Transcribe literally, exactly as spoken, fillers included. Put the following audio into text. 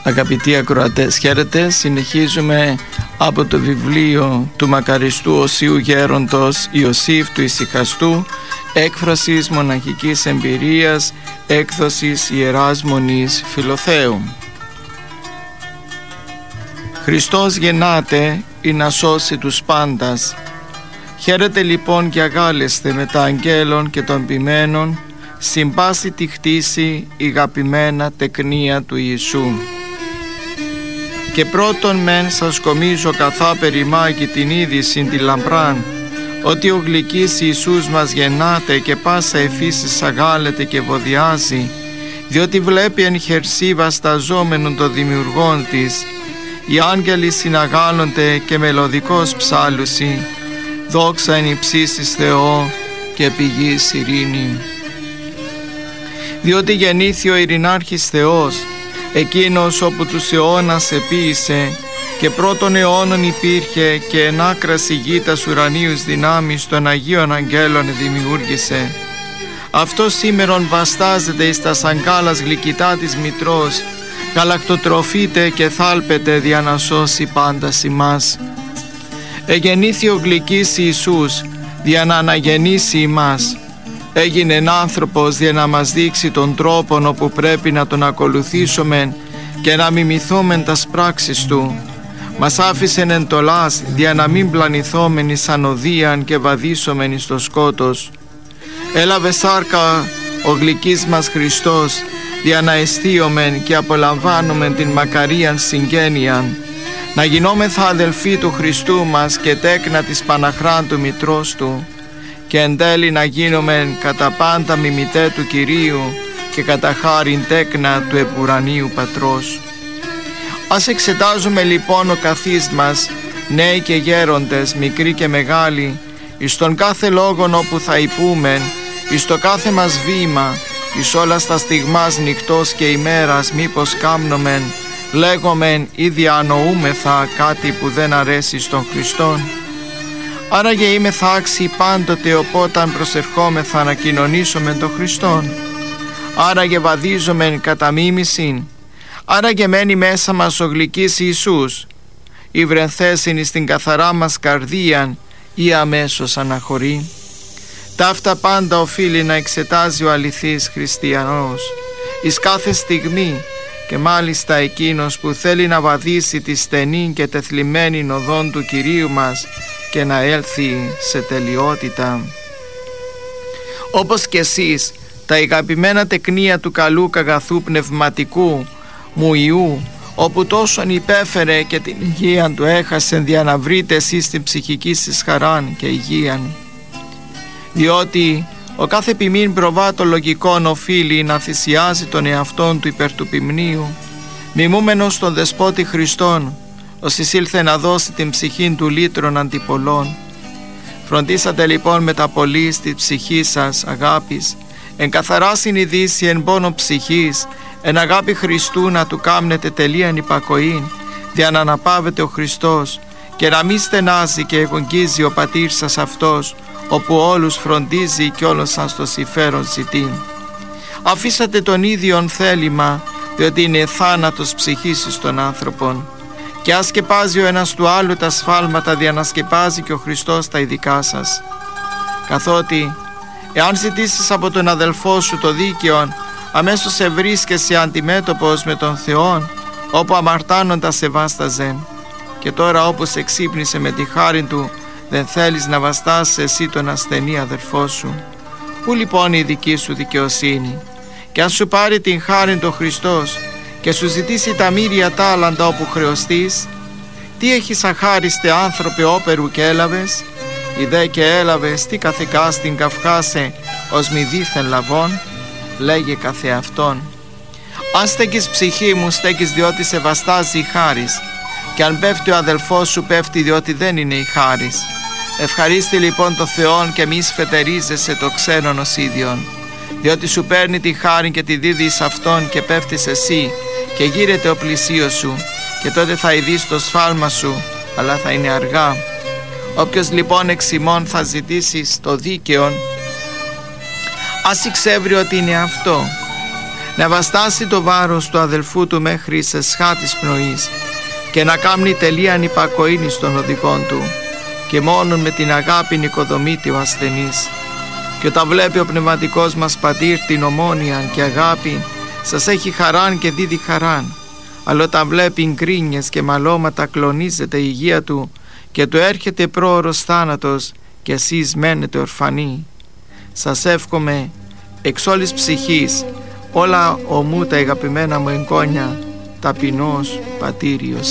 Αγαπητοί ακροατές, χαίρετε. Συνεχίζουμε από το βιβλίο του μακαριστού Οσίου Γέροντος Ιωσήφ του Ησυχαστού, έκφρασης μοναχικής εμπειρίας, έκδοσης Ιεράς Μονής Φιλοθέου. Χριστός γεννάται ή να σώσει τους πάντας. Χαίρετε λοιπόν και αγάλεστε με τα αγγέλων και των ποιμένων, συμπάσει τη χτίση η αγαπημένα τεκνία του Ιησού. Και πρώτον μεν σας κομίζω καθά περιμάγει την είδηση τη λαμπράν, ότι ο γλυκής Ιησούς μας γεννάται και πάσα εφύσης αγάλεται και βοδιάζει, διότι βλέπει εν χερσίβα σταζόμενον το δημιουργόν της, οι άγγελοι συναγάλλονται και μελωδικός ψάλουσι, δόξα εν υψίσεις Θεό και πηγής ειρήνη. Διότι γεννήθη ο ειρηνάρχης Θεός, εκείνος όπου τους αιώνας επίησε και πρώτων αιώνων υπήρχε και εν άκρας ηγείτας ουρανίους δυνάμεις των Αγίων Αγγέλων δημιούργησε. Αυτό σήμερον βαστάζεται εις τα σαγκάλας γλυκητά της μητρός, γαλακτοτροφείται και θάλπεται δια να σώσει πάντας ημάς. Εγεννήθη ο γλυκής Ιησούς δια να αναγεννήσει ημάς. Έγινε άνθρωπος για να μας δείξει τον τρόπον όπου πρέπει να τον ακολουθήσουμε και να μιμηθούμε τας πράξεις Του. Μας άφησεν εντολάς για να μην πλανηθόμεν εις ανοδίαν και βαδίσομεν εις το σκότος. Έλαβε σάρκα ο γλυκής μας Χριστός για να αισθίομεν και απολαμβάνομεν την μακαρίαν συγγένειαν, να γινόμεθα αδελφοί του Χριστού μας και τέκνα της Παναχράν του Μητρός Του, και εν τέλει να γίνομεν κατά πάντα μιμητέ του Κυρίου και κατά χάριν τέκνα του επουρανίου Πατρός. Ας εξετάζουμε λοιπόν ο καθής μας, νέοι και γέροντες, μικροί και μεγάλοι, εις τον κάθε λόγον όπου θα υπούμεν, εις το κάθε μας βήμα, εις όλα στα στιγμάς νυχτός και ημέρας, μήπως κάμνομεν, λέγομεν ή διανοούμεθα κάτι που δεν αρέσει στον Χριστόν. Άραγε είμεθα άξιοι πάντοτε οπόταν προσερχόμεθα να κοινωνήσουμε τον Χριστόν. Άραγε βαδίζομεν κατά μίμησιν. Άραγε μένει μέσα μας ο γλυκής Ιησούς, ή βρενθέσιν εις την καθαρά μας καρδίαν ή αμέσως αναχωρεί. Ταύτα πάντα οφείλει να εξετάζει ο αληθής χριστιανός εις κάθε στιγμή, και μάλιστα εκείνος που θέλει να βαδίσει τη στενή και τεθλιμμένη οδόν του Κυρίου μας και να έλθει σε τελειότητα. Όπως και εσείς, τα αγαπημένα τεκνία του καλού καγαθού πνευματικού μου Ιού, όπου τόσον υπέφερε και την υγεία του έχασεν, δια να βρείτε εσείς την ψυχική σας χαράν και υγείαν. Διότι ο κάθε ποιμήν προβάτο λογικών οφείλει να θυσιάζει τον εαυτόν του υπέρ του ποιμνίου, μιμούμενος τον Δεσπότη Χριστόν, ως εισήλθε να δώσει την ψυχήν του λύτρων αντιπολών. Φροντίσατε λοιπόν με τα πολύ στη ψυχή σας αγάπης, εν καθαρά συνειδήσει εν πόνο ψυχής, εν αγάπη Χριστού να του κάμνετε τελείαν υπακοήν, δια να αναπαύεται ο Χριστός και να μη στενάζει και εγωγγίζει ο πατήρ σας αυτός, όπου όλους φροντίζει και όλος σας το συμφέρον ζητεί. Αφήσατε τον ίδιον θέλημα, διότι είναι θάνατος ψυχής εις των άνθρωπων, και ας σκεπάζει ο ένας του άλλου τα σφάλματα, δια να σκεπάζει και ο Χριστός τα ειδικά σας. Καθότι εάν ζητήσεις από τον αδελφό σου το δίκαιον, αμέσως σε βρίσκεσαι αντιμέτωπος με τον Θεόν, όπου αμαρτάνοντα σε βάσταζε. Και τώρα όπως εξύπνησε με τη χάρη Του, δεν θέλεις να βαστάς εσύ τον ασθενή αδελφό σου. Πού λοιπόν η δική σου δικαιοσύνη? Και αν σου πάρει την χάρη του Χριστός και σου ζητήσει τα μύρια τάλαντα όπου χρεωστείς, τι έχεις αχάριστε άνθρωπε όπερου και έλαβες? Ιδέ και έλαβες, τι καθηκάς την καυχάσε ως μη δίθεν λαβών? Λέγε καθεαυτόν. Αν στέκεις ψυχή μου, στέκεις διότι σε βαστάζει η χάρις, και αν πέφτει ο αδελφός σου, πέφτει διότι δεν είναι η χάρις. Ευχαρίστη λοιπόν το Θεόν και μη σφετερίζεσαι το ξένον ως ίδιον, διότι σου παίρνει τη χάρη και τη δίδει σε αυτόν και πέφτεις εσύ και γύρεται ο πλησίος σου, και τότε θα ειδείς το σφάλμα σου, αλλά θα είναι αργά. Όποιος λοιπόν εξ ημών θα ζητήσει το δίκαιον, ας εξεύρει ότι είναι αυτό. να βαστάσει το βάρος του αδελφού του μέχρι σε σχάτης πνοής και να κάμνει τελείαν υπακοήνη των οδηγών του και μόνον με την αγάπη νοικοδομείται ο ασθενής. Και όταν βλέπει ο πνευματικός μας πατήρ την ομόνια και αγάπη, σας έχει χαράν και δίδει χαράν. Αλλά όταν βλέπει γκρίνιες και μαλώματα, κλονίζεται η υγεία του και του έρχεται πρόωρος θάνατος και εσείς μένετε ορφανοί. Σας εύχομαι εξ όλης ψυχής, όλα ομού τα αγαπημένα μου εγγόνια, ταπεινός πατήριος.